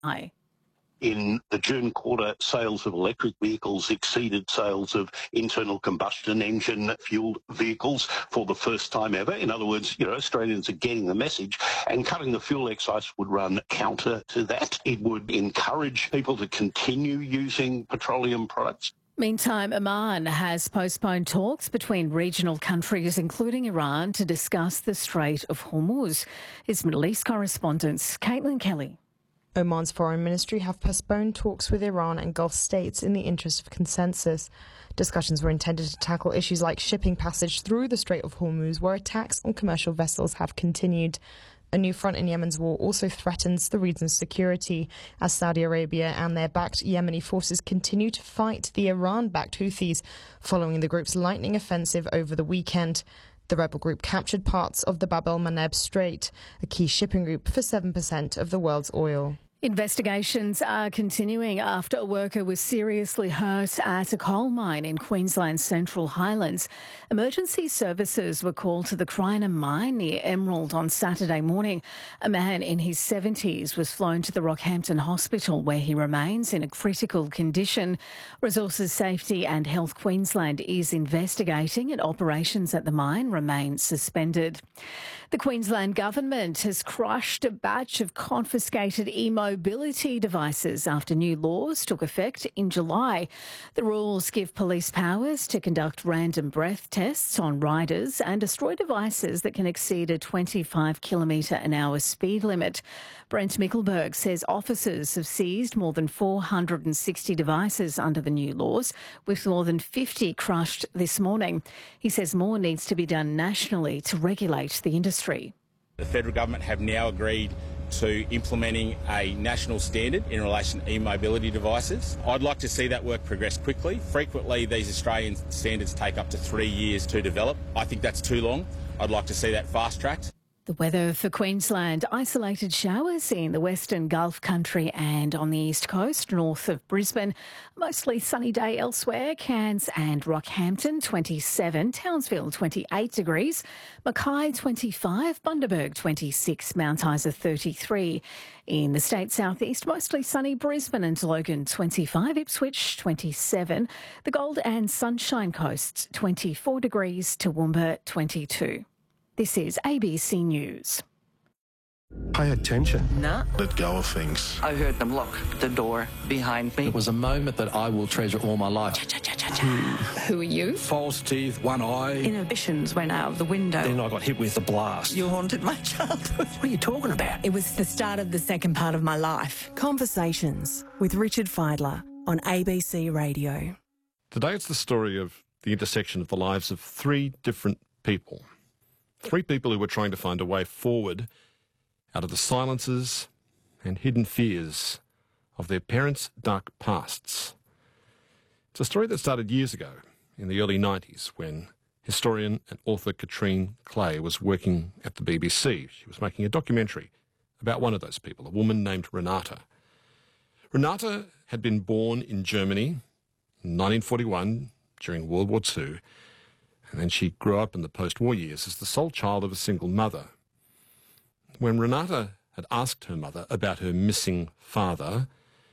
In the June quarter, sales of electric vehicles exceeded sales of internal combustion engine fueled vehicles for the first time ever. In other words, Australians are getting the message, and cutting the fuel excise would run counter to that. It would encourage people to continue using petroleum products. Meantime, Oman has postponed talks between regional countries, including Iran, to discuss the Strait of Hormuz. His Middle East correspondent, Caitlin Kelly. Oman's foreign ministry have postponed talks with Iran and Gulf states in the interest of consensus. Discussions were intended to tackle issues like shipping passage through the Strait of Hormuz, where attacks on commercial vessels have continued. A new front in Yemen's war also threatens the region's security, as Saudi Arabia and their backed Yemeni forces continue to fight the Iran-backed Houthis, following the group's lightning offensive over the weekend. The rebel group captured parts of the Bab el-Mandeb Strait, a key shipping route for 7% of the world's oil. Investigations are continuing after a worker was seriously hurt at a coal mine in Queensland's Central Highlands. Emergency services were called to the Crinum mine near Emerald on Saturday morning. A man in his 70s was flown to the Rockhampton Hospital, where he remains in a critical condition. Resources Safety and Health Queensland is investigating, and operations at the mine remain suspended. The Queensland Government has crushed a batch of confiscated e-mobility devices after new laws took effect in July. The rules give police powers to conduct random breath tests on riders and destroy devices that can exceed a 25 km/h speed limit. Brent Mickelberg says officers have seized more than 460 devices under the new laws, with more than 50 crushed this morning. He says more needs to be done nationally to regulate the industry. The federal government have now agreed to implementing a national standard in relation to e-mobility devices. I'd like to see that work progress quickly. Frequently, these Australian standards take up to 3 years to develop. I think that's too long. I'd like to see that fast-tracked. The weather for Queensland: isolated showers in the Western Gulf country and on the east coast, north of Brisbane. Mostly sunny day elsewhere. Cairns and Rockhampton 27, Townsville 28 degrees, Mackay 25, Bundaberg 26, Mount Isa 33. In the state southeast, mostly sunny. Brisbane and Logan 25, Ipswich 27, the Gold and Sunshine Coast 24 degrees, Toowoomba 22. This is ABC News. Pay attention. No. Let go of things. I heard them lock the door behind me. It was a moment that I will treasure all my life. Who are you? False teeth, one eye. Inhibitions went out of the window. Then I got hit with a blast. You haunted my childhood. What are you talking about? It was the start of the second part of my life. Conversations with Richard Fidler on ABC Radio. Today it's the story of the intersection of the lives of three different people. Three people who were trying to find a way forward out of the silences and hidden fears of their parents' dark pasts. It's a story that started years ago, in the early 90s, when historian and author Katrine Clay was working at the BBC. She was making a documentary about one of those people, a woman named Renata. Renata had been born in Germany in 1941 during World War II, and then she grew up in the post-war years as the sole child of a single mother. When Renata had asked her mother about her missing father,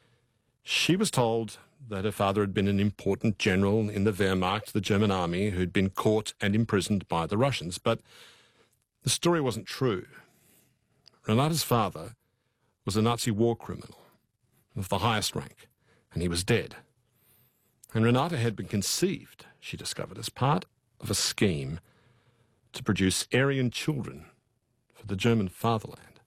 she was told that her father had been an important general in the Wehrmacht, the German army, who'd been caught and imprisoned by the Russians. But the story wasn't true. Renata's father was a Nazi war criminal of the highest rank, and he was dead. And Renata had been conceived, she discovered, as part of a scheme to produce Aryan children for the German fatherland.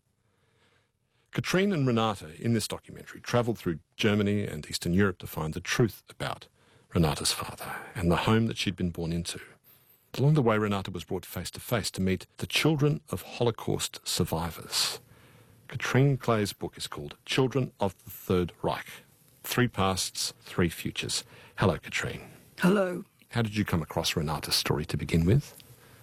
Katrine and Renata, in this documentary, travelled through Germany and Eastern Europe to find the truth about Renata's father and the home that she'd been born into. Along the way, Renata was brought face to face to meet the children of Holocaust survivors. Katrine Clay's book is called Children of the Third Reich: Three Pasts, Three Futures. Hello, Katrine. Hello. How did you come across Renata's story to begin with?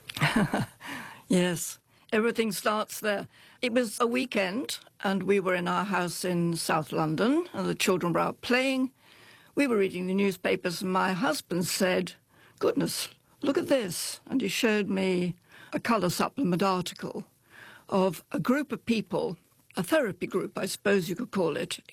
Yes, everything starts there. It was a weekend, and we were in our house in South London, and the children were out playing. We were reading the newspapers, and my husband said, "Goodness, look at this." And he showed me a colour supplement article of a group of people, a therapy group, I suppose you could call it,